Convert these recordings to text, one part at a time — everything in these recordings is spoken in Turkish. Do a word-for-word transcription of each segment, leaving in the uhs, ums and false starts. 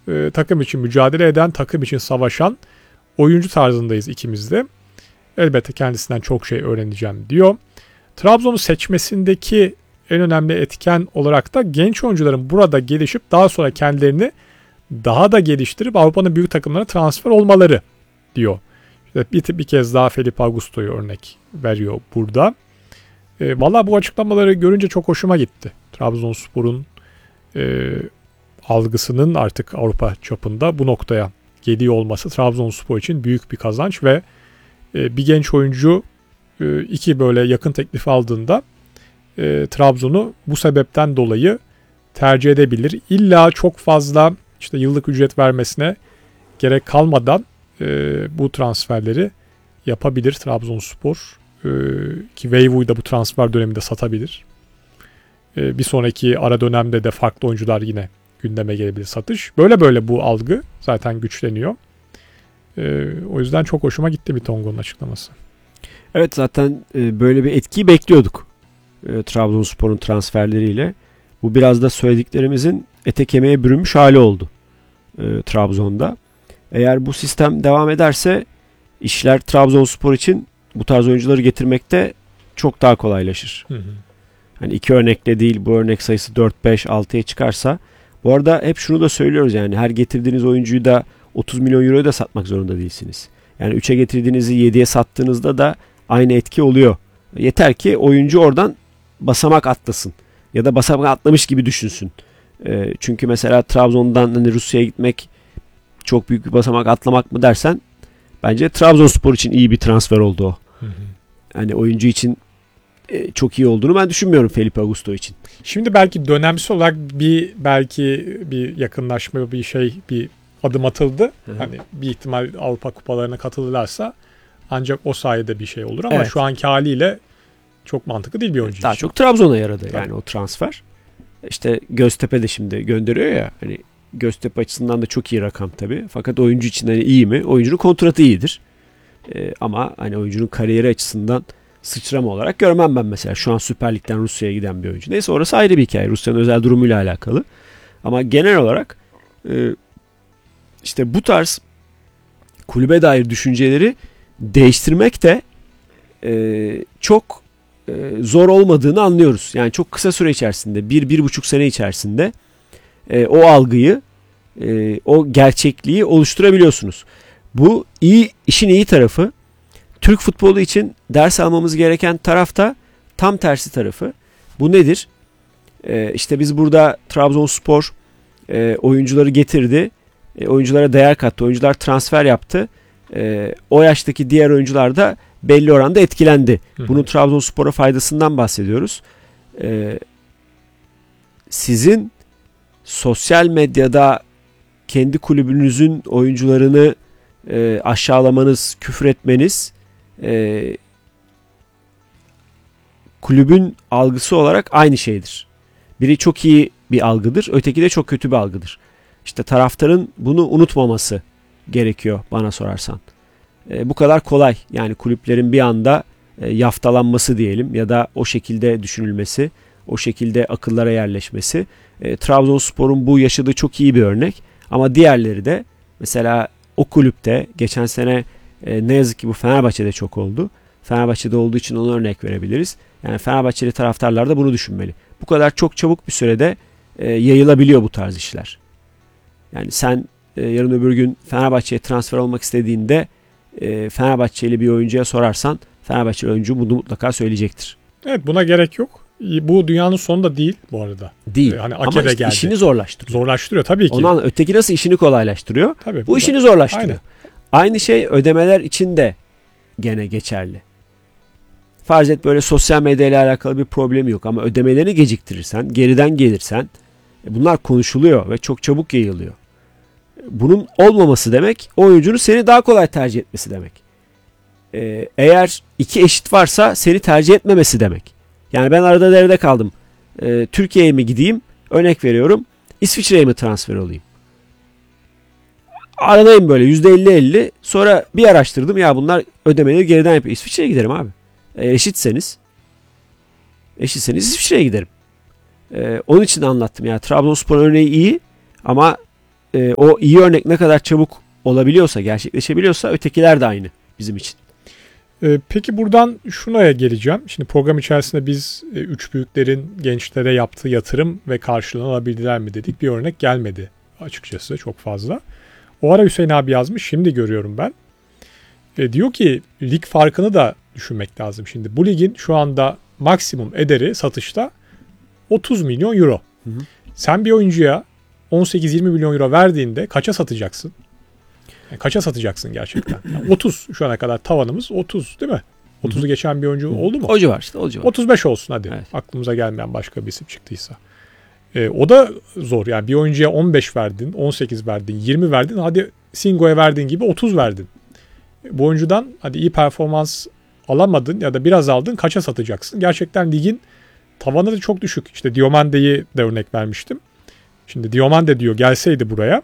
e, takım için mücadele eden, takım için savaşan oyuncu tarzındayız ikimiz de. Elbette kendisinden çok şey öğreneceğim diyor. Trabzon'u seçmesindeki en önemli etken olarak da genç oyuncuların burada gelişip daha sonra kendilerini daha da geliştirip Avrupa'nın büyük takımlarına transfer olmaları diyor. İşte bir, bir kez daha Felipe Augusto'yu örnek veriyor burada. E, Valla bu açıklamaları görünce çok hoşuma gitti. Trabzonspor'un e, algısının artık Avrupa çapında bu noktaya geliyor olması Trabzonspor için büyük bir kazanç ve e, bir genç oyuncu e, iki böyle yakın teklif aldığında e, Trabzon'u bu sebepten dolayı tercih edebilir. İlla çok fazla işte yıllık ücret vermesine gerek kalmadan e, bu transferleri yapabilir Trabzonspor. E, ki Veyvu'yu da bu transfer döneminde satabilir. E, bir sonraki ara dönemde de farklı oyuncular yine gündeme gelebilir satış. Böyle böyle bu algı zaten güçleniyor. E, o yüzden çok hoşuma gitti Bitongo'nun açıklaması. Evet, zaten e, böyle bir etkiyi bekliyorduk e, Trabzonspor'un transferleriyle. Bu biraz da söylediklerimizin ete kemiğe bürünmüş hali oldu e, Trabzon'da. Eğer bu sistem devam ederse işler Trabzonspor için bu tarz oyuncuları getirmekte çok daha kolaylaşır. Hı hı. Hani iki örnekle değil, bu örnek sayısı dört, beş, altıya çıkarsa. Bu arada hep şunu da söylüyoruz, yani her getirdiğiniz oyuncuyu da otuz milyon euroya da satmak zorunda değilsiniz. Yani üçe getirdiğinizi yediye sattığınızda da aynı etki oluyor. Yeter ki oyuncu oradan basamak atlasın ya da basamak atlamış gibi düşünsün. E, çünkü mesela Trabzon'dan hani Rusya'ya gitmek çok büyük bir basamak atlamak mı dersen, bence Trabzonspor için iyi bir transfer oldu o. Hı hı. Yani oyuncu için e, çok iyi olduğunu ben düşünmüyorum Felipe Augusto için. Şimdi belki dönemsel olarak bir belki bir yakınlaşma, bir şey, bir adım atıldı. Hı hı. Hani bir ihtimal Avrupa kupalarına katılırlarsa ancak o sayede bir şey olur ama evet, şu anki haliyle çok mantıklı değil bir oyuncu. Daha için. çok Trabzon'a yaradı yani Tabii. o transfer. İşte Göztepe de şimdi gönderiyor ya, hani Göztepe açısından da çok iyi rakam tabii. Fakat oyuncu için hani iyi mi? Oyuncunun kontratı iyidir. Ee, ama hani oyuncunun kariyeri açısından sıçrama olarak görmem ben mesela. Şu an Süper Lig'den Rusya'ya giden bir oyuncu. Neyse, orası ayrı bir hikaye. Rusya'nın özel durumuyla alakalı. Ama genel olarak e, işte bu tarz kulübe dair düşünceleri değiştirmek de e, çok e, zor olmadığını anlıyoruz. Yani çok kısa süre içerisinde, bir, bir buçuk sene içerisinde e, o algıyı, e, o gerçekliği oluşturabiliyorsunuz. Bu iyi, işin iyi tarafı. Türk futbolu için ders almamız gereken taraf da tam tersi tarafı. Bu nedir? E, işte biz burada Trabzonspor e, oyuncuları getirdi. E, oyunculara değer kattı. Oyuncular transfer yaptı. E, o yaştaki diğer oyuncular da belli oranda etkilendi. Hı. Bunun Trabzonspor'a faydasından bahsediyoruz. E, sizin sosyal medyada kendi kulübünüzün oyuncularını e, aşağılamanız, küfür etmeniz e, kulübün algısı olarak aynı şeydir. Biri çok iyi bir algıdır, öteki de çok kötü bir algıdır. İşte taraftarın bunu unutmaması gerekiyor bana sorarsan. E, bu kadar kolay. Yani kulüplerin bir anda e, yaftalanması diyelim ya da o şekilde düşünülmesi, o şekilde akıllara yerleşmesi. E, Trabzonspor'un bu yaşadığı çok iyi bir örnek. Ama diğerleri de mesela o kulüpte geçen sene e, ne yazık ki bu Fenerbahçe'de çok oldu. Fenerbahçe'de olduğu için ona örnek verebiliriz. Yani Fenerbahçeli taraftarlar da bunu düşünmeli. Bu kadar çok çabuk bir sürede e, yayılabiliyor bu tarz işler. Yani sen e, yarın öbür gün Fenerbahçe'ye transfer olmak istediğinde e, Fenerbahçeli bir oyuncuya sorarsan Fenerbahçeli oyuncu bunu mutlaka söyleyecektir. Evet, buna gerek yok. Bu dünyanın sonu da değil bu arada. Değil. Ee, hani ama işte geldi. işini zorlaştırıyor. Zorlaştırıyor tabii ki. Ondan öteki nasıl işini kolaylaştırıyor? Tabii, bu, bu işini da zorlaştırıyor. Aynen. Aynı şey ödemeler için de gene geçerli. Farz et böyle sosyal medya ile alakalı bir problemi yok ama ödemelerini geciktirirsen, geriden gelirsen bunlar konuşuluyor ve çok çabuk yayılıyor. Bunun olmaması demek oyuncunun seni daha kolay tercih etmesi demek. Ee, eğer iki eşit varsa seni tercih etmemesi demek. Yani ben arada derede kaldım. Ee, Türkiye'ye mi gideyim? Örnek veriyorum. İsviçre'ye mi transfer olayım? Aradayım böyle yüzde elli elli. Sonra bir araştırdım. Ya bunlar ödemeleri geriden yapıyor. İsviçre'ye giderim abi. Eğer eşitseniz eşitseniz İsviçre'ye giderim. Ee, onun için anlattım. Yani Trabzonspor örneği iyi ama e, o iyi örnek ne kadar çabuk olabiliyorsa, gerçekleşebiliyorsa ötekiler de aynı bizim için. Ee, peki buradan şuna geleceğim. Şimdi program içerisinde biz e, üç büyüklerin gençlere yaptığı yatırım ve karşılığını alabildiler mi dedik. Bir örnek gelmedi açıkçası çok fazla. O ara Hüseyin abi yazmış. Şimdi görüyorum ben. E, diyor ki lig farkını da düşünmek lazım. Şimdi bu ligin şu anda maksimum ederi satışta otuz milyon euro. Hı hı. Sen bir oyuncuya on sekiz yirmi milyon euro verdiğinde kaça satacaksın? Yani kaça satacaksın gerçekten? Yani otuz şu ana kadar tavanımız otuz değil mi? otuzu geçen bir oyuncu oldu mu? O civar işte o civar. otuz beş olsun hadi. Evet. Aklımıza gelmeyen başka bir isim çıktıysa. E, o da zor. Yani bir oyuncuya on beş verdin, on sekiz verdin, yirmi verdin. Hadi Singo'ya verdiğin gibi otuz verdin. E, bu oyuncudan hadi iyi performans alamadın ya da biraz aldın. Kaça satacaksın? Gerçekten ligin tavanı da çok düşük. İşte Diomande'yi de örnek vermiştim. Şimdi Diomande diyor gelseydi buraya.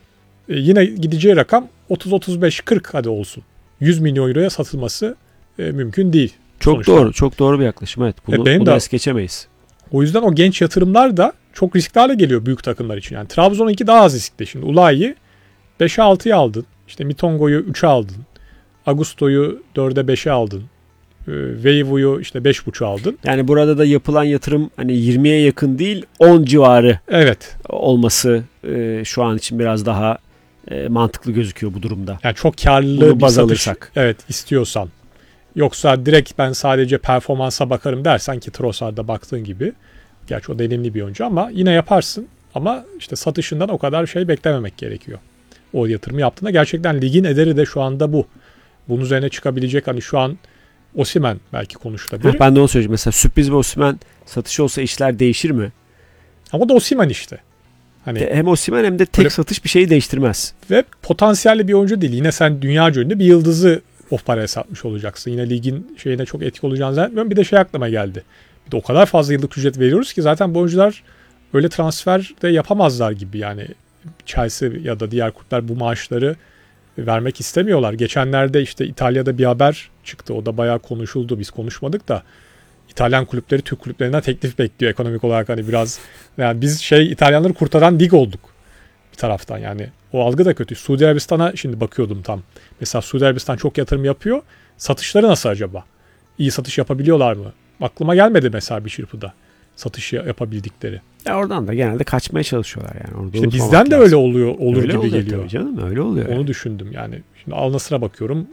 E, yine gideceği rakam otuz otuz beş kırk hadi olsun. yüz milyon euroya satılması e, mümkün değil. Çok sonuçta. doğru. Çok doğru bir yaklaşım. Evet. Bunu, E, benim bunu de- es geçemeyiz. O yüzden o genç yatırımlar da çok riskli hale geliyor büyük takımlar için. Yani Trabzon'unki daha az riskli. Şimdi Ulayi'yi beşe altıya aldın. İşte Mitongo'yu üçe aldın. Augusto'yu dörde beşe aldın. E, Veivu'yu işte beş buçuğa aldın. Yani burada da yapılan yatırım hani yirmiye yakın değil on civarı Evet. olması e, şu an için biraz daha e, mantıklı gözüküyor bu durumda. Yani çok karlı Bunu bir baz satış. alırsak. Evet istiyorsan. Yoksa direkt ben sadece performansa bakarım dersen ki Trossard'a baktığın gibi. Gerçi o deneyimli bir oyuncu ama yine yaparsın. Ama işte satışından o kadar şey beklememek gerekiyor. O yatırımı yaptığında gerçekten ligin ederi de şu anda bu. Bunun üzerine çıkabilecek hani şu an Osimhen belki konuşulabilir. Heh, ben de onu söyleyeceğim. Mesela sürpriz bir Osimhen satışı olsa işler değişir mi? Ama o da Osimhen işte. Hani De, hem Osimhen hem de tek Öyle- satış bir şeyi değiştirmez. ve potansiyelli bir oyuncu değil. Yine sen dünyaca ünlü bir yıldızı o paraya satmış olacaksın. Yine ligin şeyine çok etkili olacağını zannetmiyorum. Bir de şey aklıma geldi. Bir de o kadar fazla yıllık ücret veriyoruz ki zaten bu oyuncular öyle transfer de yapamazlar gibi yani. Chelsea ya da diğer kulüpler bu maaşları vermek istemiyorlar. Geçenlerde işte İtalya'da bir haber çıktı. O da bayağı konuşuldu. Biz konuşmadık da İtalyan kulüpleri Türk kulüplerinden teklif bekliyor ekonomik olarak hani biraz. Yani biz şey İtalyanları kurtaran lig olduk bir taraftan yani. O algı da kötü. Suudi Arabistan'a şimdi bakıyordum tam. Mesela Suudi Arabistan çok yatırım yapıyor. Satışları nasıl acaba? İyi satış yapabiliyorlar mı? Aklıma gelmedi mesela bir çırpıda. Satış yapabildikleri. Ya oradan da genelde kaçmaya çalışıyorlar yani. Orada İşte unutmamak bizden de lazım. öyle oluyor olur Öyle gibi oluyor geliyor. tabii canım, öyle oluyor. Onu yani. düşündüm yani. Şimdi Al Nassr'a bakıyorum.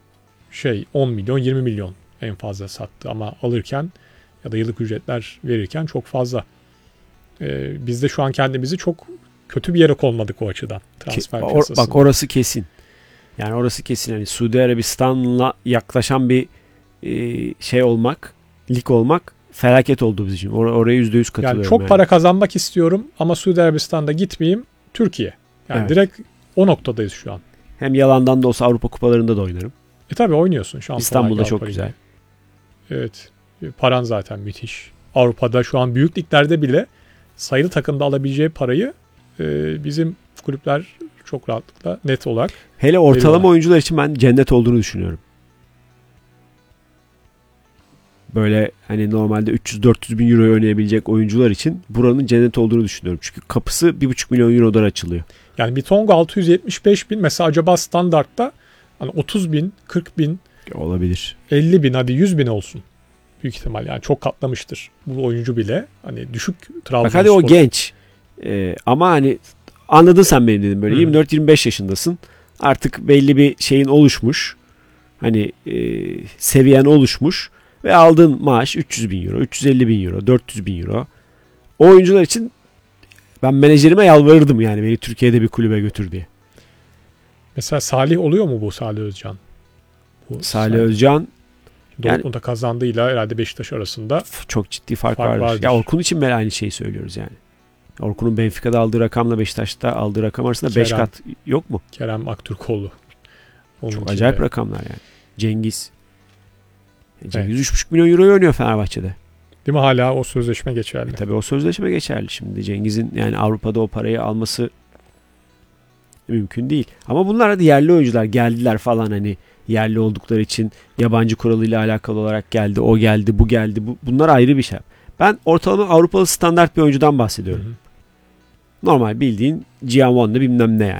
Şey on milyon yirmi milyon en fazla sattı ama alırken ya da yıllık ücretler verirken çok fazla. Ee, biz de şu an kendimizi çok kötü bir yere konmadık o açıdan. Transfer Ki- or- piyasasında. bak orası kesin. Yani orası kesin. Yani Suudi Arabistan'la yaklaşan bir e, şey olmak, lig olmak felaket oldu bizim için. Or- oraya yüzde yüz katılıyorum. Yani çok yani. para kazanmak istiyorum ama Suudi Arabistan'da gitmeyeyim. Türkiye. Yani Evet. direkt o noktadayız şu an. Hem yalandan da olsa Avrupa kupalarında da oynarım. E tabi oynuyorsun şu an. İstanbul'da çok güzel. Evet. Paran zaten müthiş. Avrupa'da şu an büyük liglerde bile sayılı takımda alabileceği parayı e, bizim kulüpler çok rahatlıkla net olarak. Hele ortalama Veriyorlar. oyuncular için ben cennet olduğunu düşünüyorum. Böyle hani normalde üç yüz dört yüz bin euro oynayabilecek oyuncular için buranın cennet olduğunu düşünüyorum. Çünkü kapısı bir buçuk milyon eurodan açılıyor. Yani bir Tonga altı yüz yetmiş beş bin mesela acaba standartta hani otuz bin, kırk bin, Olabilir. elli bin hadi yüz bin olsun. Büyük ihtimal yani çok katlamıştır bu oyuncu bile. Hani düşük Trabzonspor. Bak hadi o genç. Ee, ama hani anladın sen beni dedim böyle Hı. yirmi dört yirmi beş yaşındasın. Artık belli bir şeyin oluşmuş. Hani e, seviyen oluşmuş. Ve aldığın maaş üç yüz bin euro, üç yüz elli bin euro, dört yüz bin euro. O oyuncular için ben menajerime yalvarırdım yani beni Türkiye'de bir kulübe götür diye. Mesela Salih oluyor mu bu Salih Özcan? Bu Salih Özcan Dortmund'da kazandığıyla herhalde Beşiktaş arasında çok ciddi fark, Fark vardır. vardır. Ya Orkun için bile aynı şeyi söylüyoruz yani. Orkun'un Benfica'da aldığı rakamla Beşiktaş'ta aldığı rakam arasında beş Kerem. kat yok mu? Kerem Aktürkoğlu. Onun Çok içinde. acayip rakamlar yani. Cengiz. Cengiz üç buçuk milyon euro oynuyor Fenerbahçe'de. Değil mi hala o sözleşme geçerli? E tabii o sözleşme geçerli şimdi. Cengiz'in yani Avrupa'da o parayı alması mümkün değil. Ama bunlar hadi yerli oyuncular geldiler falan hani yerli oldukları için yabancı kuralıyla alakalı olarak geldi. O geldi, bu geldi. Bu, bunlar ayrı bir şey. Ben ortalama Avrupalı standart bir oyuncudan bahsediyorum. Hı hı. Normal bildiğin G M on'lu bilmem ne yani.